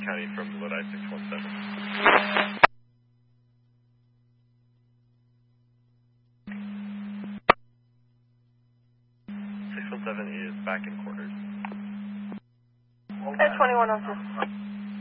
County from Lodi 617. 617 is back in quarters. 21 officer.